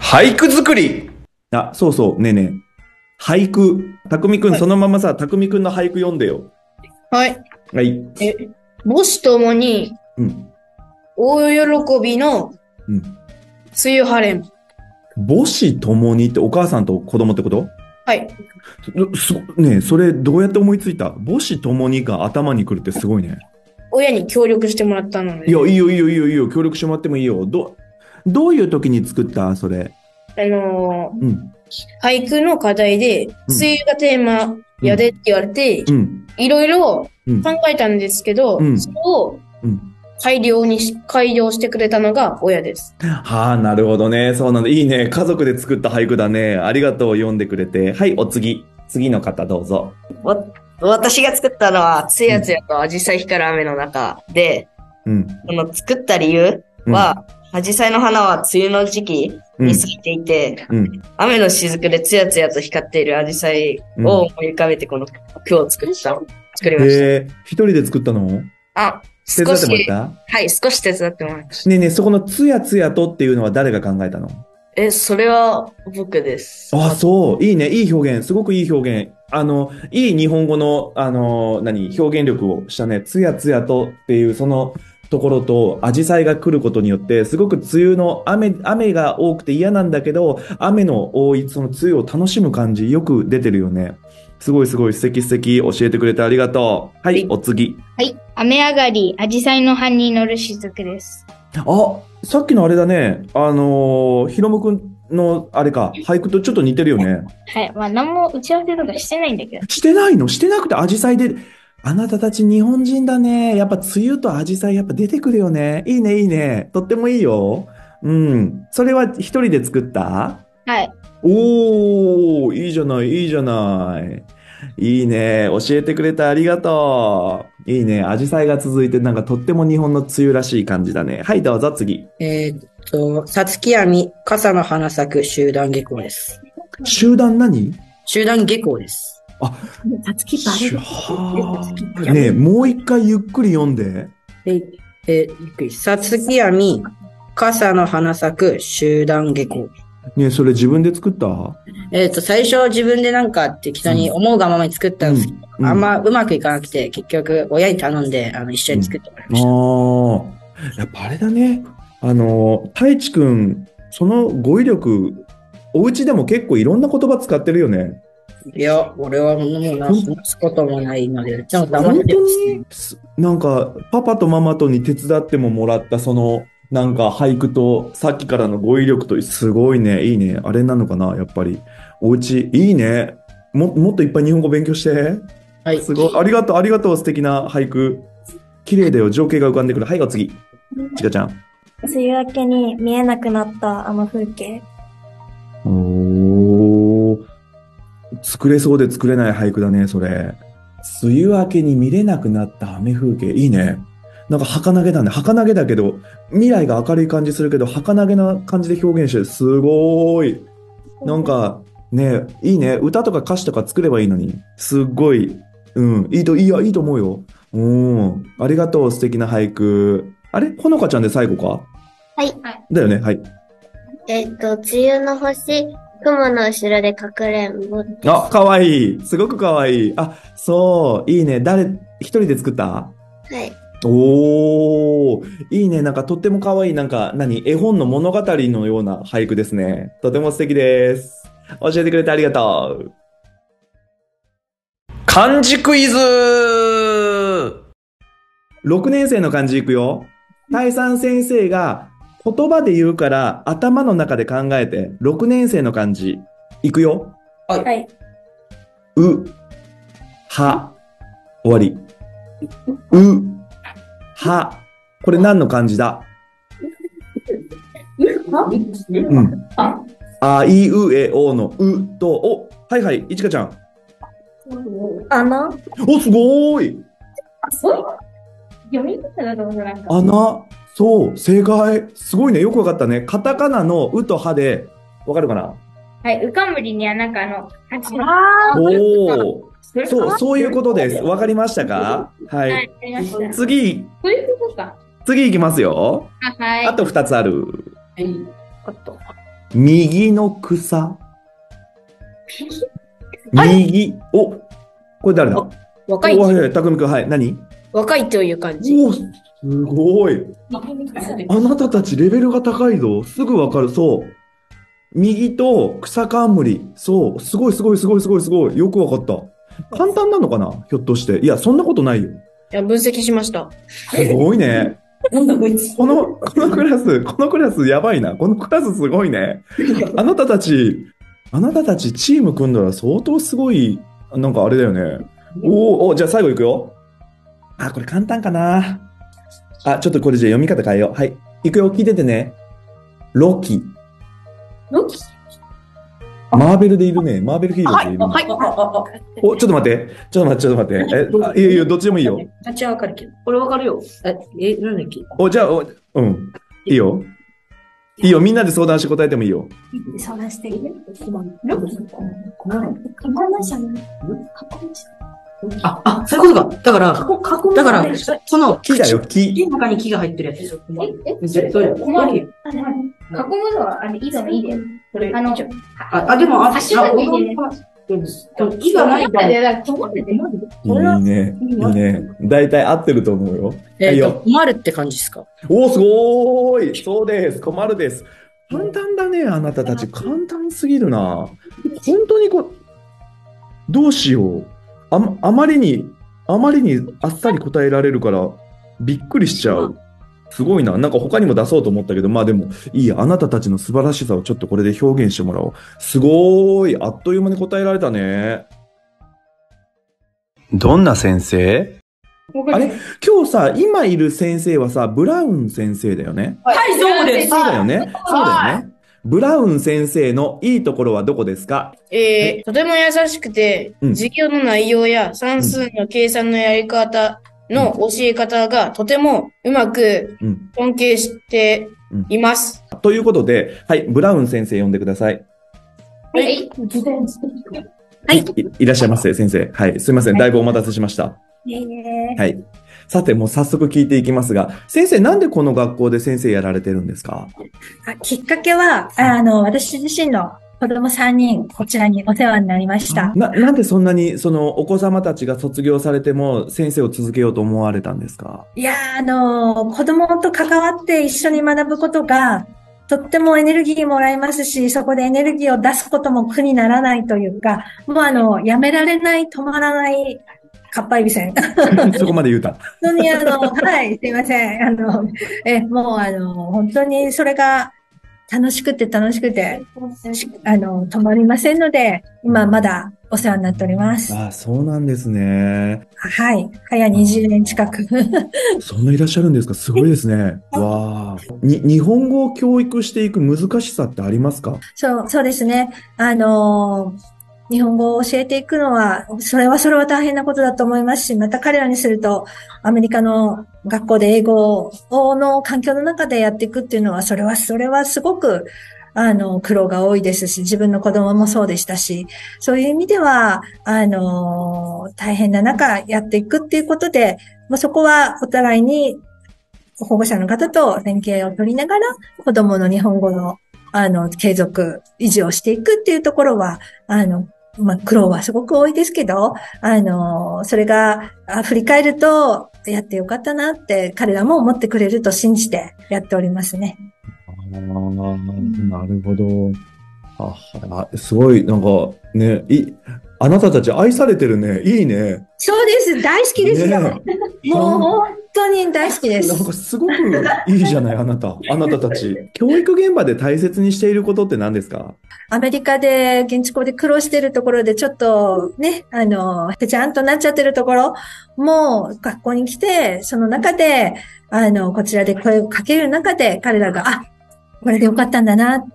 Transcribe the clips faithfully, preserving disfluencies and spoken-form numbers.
俳句作り。 あ、そうそう、ねえねえ。俳句。たくみくん、 はい。 そのままさ、たくみくんの俳句読んでよ。 はい。 はい。 え、母子ともにうん。 大喜びのうん。 梅雨晴れ。 母子ともにってお母さんと子供ってこと？ はい。 すごねえ、それどうやって思いついた？母子ともにが頭に来るってすごいね。 親に協力してもらったのいや、 で、 いいよいいよいいよいいよ。協力してもらってもいいよ。ど、どういう時に作ったそれ？ あのーうん。 俳句の課題で、 うん。 梅雨がテーマやでって言われて、 うん。 いろいろうん。 考えたんですけど、 うん。 それをうん。 改良にし、改良してくれたのが親です。 はあ、なるほどね。そうなんだ。いいね。家族で作った俳句だね。ありがとう。読んでくれて。はい、お次。次の方どうぞ。 わ、私が作ったのは、つやつうん。 やとアジサイ光る雨の中で、 うん。 この作った理由うん。 は、アジサイの花は梅雨の時期うん。 に咲いていて、 うん。 雨の雫でつやつやと光っているアジサイうん。 を思い浮かべてこの句を作った、作りました。 へえ、一人で作ったの？ あ、 手伝ってもらっ少し、 た？ はい、少し手伝ってもらいました。 ねえねえ、そこのつやつやとっていうのは誰が考えたの？ え、それは僕です。 あ、 ま、 そう。いいね。いい表現。すごくいい表現。あの、いい日本語の、あの、何、表現力をしたね。つやつやとっていう、そのところと、アジサイが来ることによって、すごく梅雨の雨、雨が多くて嫌なんだけど、雨の多い、その梅雨を楽しむ感じ、よく出てるよね。すごいすごい素敵素敵。教えてくれてありがとう。はい、 はい。 お次。 はい。雨上がり、アジサイの葉に乗る雫です。 あ、さっきのあれだね。あのー、ひろむくんのあれか、俳句とちょっと似てるよね。 はい。まあ、何も打ち合わせとかしてないんだけど。 してないの？してなくてアジサイで、あなたたち日本人だね。やっぱ梅雨とアジサイやっぱ出てくるよね。いいね、いいね。とってもいいよ。うん。それは一人で作った？ はい。 おー、いいじゃない、いいじゃない。いいね。教えてくれてありがとう。いいね。アジサイが続いてなんかとっても日本の梅雨らしい感じだね。はい、どうぞ次。 えーっと、さつきやみ、傘の花咲く集団下校です。 集団何？ 集団下校です。 あ、 さつきバレしゅ、 る。 はあ。 やめ、 ねえ、もう一回ゆっくり読んで。 え、え、ゆっくり。さつきやみ、傘の花咲く集団下校。 ねえ、それ自分で作った？ えーっと、最初自分でなんか適当にうん。 思うがままに作っうたんですけど、 ん。うあんん。 まうまくいかなくて、結局親に頼んで、あの、一緒うん。 に作ってもらいました。 ああ。やっぱあれだね。あの、太一くん、その語彙力、お家でも結構いろんな言葉使ってるよね。 いや、俺はもうな、 ほん、 話すこともないので、ちょっと黙っ本当てますね。 にすなんか、パパとママとに手伝ってももらった、その、なんか俳句と、さっきからの語彙力と、すごいね。いいね。あれなのかなやっぱり。お家、いいね。も、もっといっぱい日本語勉強して。 はい。 すごい。ありがとう、ありがとう。素敵な俳句。綺麗だよ。情景が浮かんでくる。はい、お次。ちかちゃん。 梅雨明けに見えなくなったあの風景。 おー。作れそうで作れない俳句だね、それ。梅雨明けに見れなくなった雨風景。いいね。なんか儚げだね。儚げだけど、未来が明るい感じするけど、儚げな感じで表現してる。すごーい。なんか、ね、いいね。歌とか歌詞とか作ればいいのに。すっごい。うん。いいと、いいや、いいと思うよ。うん。ありがとう、素敵な俳句。あれほのかちゃんで最後か？ はい。 だよね、はい。 えっと、梅雨の星、雲の後ろでかくれんぼであ、 す。 かわいい。すごくかわいい。あ、そう。いいね。誰、一人で作った？ はい。 おー。いいね。なんかとってもかわいい。なんか、何絵本の物語のような俳句ですね。とても素敵です。教えてくれてありがとう。 漢字クイズ。 ろくねん生の漢字いくよ。大三先生が言葉で言うから頭の中で考えて。ろくねん生の漢字。いくよ。 はい。 はい。 う、は、終わり。う、は。これ何の漢字だ？うん。あいうえおのうと、お、はいはい、いちかちゃん。 穴お、すごーい。 あ、そう読み方だと思う、なんか。 穴。そう、正解。すごいね。よくわかったね。カタカナのうとはで、わかるかな？ はい、うかんむりにはなんかあの、 あおー。 それそう、そういうことです。わかりましたか？ははい、 い。 わかりました。 次、 そういうことか。 次いきますよ。 あ、はい。 あとふたつある。 はい。あと、 右の草。 はい右。お、これ誰だ？ 若いお、はいはい、たくみくん、はい。何？ 若いという感じ。 お、すごい。あなたたちレベルが高いぞ。すぐわかる。そう。右と草冠。そう。すごいすごいすごいすごいすごい。よくわかった。簡単なのかな？ひょっとして。いや、そんなことないよ。 いや、分析しました。 すごいね。この、このクラス、このクラスやばいな。このクラスすごいね。あなたたち、あなたたちチーム組んだら相当すごい、なんかあれだよね。おーお、じゃあ最後いくよ。あ、これ簡単かな。あ、ちょっとこれじゃあ読み方変えよう。はい。いくよ、聞いててね。ロキ。 ロキマーベルでいるね。マーベルヒーローでいるね。 はい。 お、ちょっと待って。ちょっと待って、ちょっと待って。え、あいやいや、どっちでもいいよ。 あっちはわかるけど。 これわかるよ。 え、え、なんだっけ？ お、じゃあ、おうん。いいよ。いいよ。みんなで相談して答えてもいいよ。 相談していい？ あ、あ、そういうことか。だから、だから、その、 木だよ、木。 木の中に木が入ってるやつでしょ。 え、 それ、それ、 困るよ。囲むのは、あれ、いいのいいで。あの、 あ、あ、でも、あ、 橋までいいね。 木がないと。 いいね。いいね。大体合ってると思うよ。 えっと、 はいよ。 困るって感じですか？ おー、すごーい。そうです。困るです。簡単だね、あなたたち。簡単すぎるな。本当にこう、どうしよう。あ、あまりに、あまりにあっさり答えられるから、びっくりしちゃう。すごいな。なんか他にも出そうと思ったけど、まあでも、いいや。あなたたちの素晴らしさをちょっとこれで表現してもらおう。すごーい。あっという間に答えられたね。どんな先生？あれ今日さ、今いる先生はさ、ブラウン先生だよね。 はい、そうです。 そうだよね。そうだよね。ブラウン先生のいいところはどこですか？ えー、とても優しくて、 うん授業の内容や算数の計算のやり方の教え方がとてもうまくうん。 尊敬しています。 ということで、はい、ブラウン先生呼んでください。 はい。 はい。い、いらっしゃいませ、先生。はい。すいません。だいぶお待たせしました。はい。さて、もう早速聞いていきますが、先生、なんでこの学校で先生やられてるんですか？ あきっかけは、あの、私自身の子供さんにん、こちらにお世話になりました。 な、なんでそんなに、その、お子様たちが卒業されても、先生を続けようと思われたんですか？ いやー、あの、子供と関わって一緒に学ぶことが、とってもエネルギーもらえますし、そこでエネルギーを出すことも苦にならないというか、もうあの、やめられない、止まらない、かっぱえびせん。 そこまで言うた。 本当にあの、はい、すいません。あの、え、もうあの、本当にそれが楽しくて楽しくて、しあの、止まりませんので、今まだお世話になっております。 ああ、そうなんですね。 はい。早にじゅうねん近く。 そんないらっしゃるんですか？すごいですね。わあ。に、日本語を教育していく難しさってありますか？ そう、そうですね。あのー日本語を教えていくのは、それはそれは大変なことだと思いますし、また彼らにすると、アメリカの学校で英語の環境の中でやっていくっていうのは、それは、それはすごく、あの、苦労が多いですし、自分の子供もそうでしたし、そういう意味では、あの、大変な中やっていくっていうことで、もうそこはお互いに保護者の方と連携を取りながら、子供の日本語の、あの、継続、維持をしていくっていうところは、あの、まあ、苦労はすごく多いですけど、あの、それが、あ振り返ると、やってよかったなって、彼らも思ってくれると信じてやっておりますね。 ああ、なるほど。あ、すごい、なんか、ね、い、あなたたち愛されてるね。いいね。 そうです。大好きですよ。 ねもう本当に大好きです。 なんかすごくいいじゃない、あなた。あなたたち。教育現場で大切にしていることって何ですか？ アメリカで、現地校で苦労してるところで、ちょっとね、あの、ぺちゃんとなっちゃってるところも、学校に来て、その中で、あの、こちらで声をかける中で、彼らが、あ、これでよかったんだなって、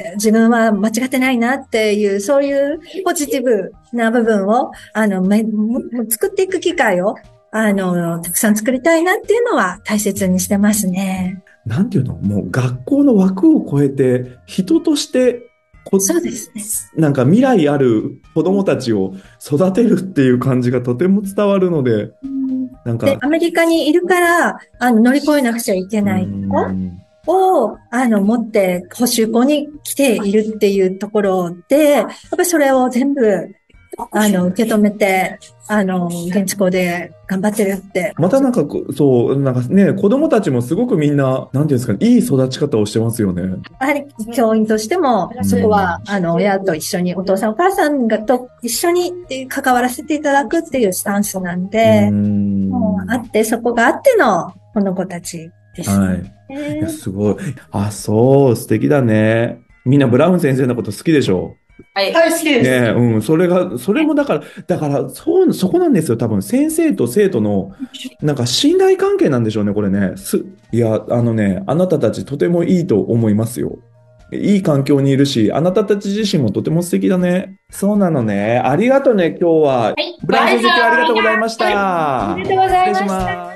自分は間違ってないなっていう、そういうポジティブな部分を、あの、め作っていく機会を、あの、たくさん作りたいなっていうのは大切にしてますね。 なんていうの？もう学校の枠を超えて、人としてこ、 そうですね。 なんか未来ある子供たちを育てるっていう感じがとても伝わるので、なんか。 で、アメリカにいるから、あの、乗り越えなくちゃいけない。 うんを、あの、持って補習校に来ているっていうところで、やっぱりそれを全部、あの、受け止めて、あの、現地校で頑張ってるって。 またなんかこ、そう、なんかね、子供たちもすごくみんな、なんていうんですかね、いい育ち方をしてますよね。 やはり教員としても、そこは、あの、親と一緒に、お父さんお母さんがと一緒に関わらせていただくっていうスタンスなんで、もうあって、そこがあっての、この子たちです。 はい。いや、すごい。あ、そう、素敵だね。みんなブラウン先生のこと好きでしょ？ はい。 はい、好きです。 ね、うん、それが、それもだから、だから、そう、そこなんですよ。多分、先生と生徒の、なんか信頼関係なんでしょうね、これね。す、いや、あのね、あなたたちとてもいいと思いますよ。いい環境にいるし、あなたたち自身もとても素敵だね。そうなのね。ありがとうね、今日は。 はい。 ブラウン先生、今日ありがとうございました。 ありがとうございました。 失礼します。